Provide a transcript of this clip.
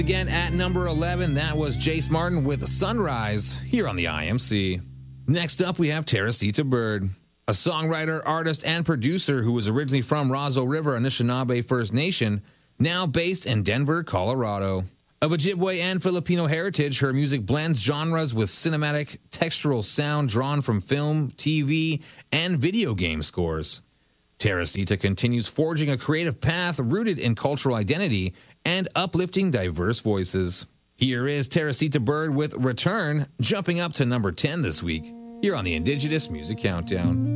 Again, at number 11, that was Jace Martin with Sunrise here on the IMC. Next up, we have Teresita Bird, a songwriter, artist, and producer who was originally from Roseau River, Anishinaabe First Nation, now based in Denver, Colorado. Of Ojibwe and Filipino heritage, her music blends genres with cinematic, textural sound drawn from film, TV, and video game scores. Teresita continues forging a creative path rooted in cultural identity and uplifting diverse voices. Here is Teresita Bird with Return, jumping up to number 10 this week, here on the Indigenous Music Countdown.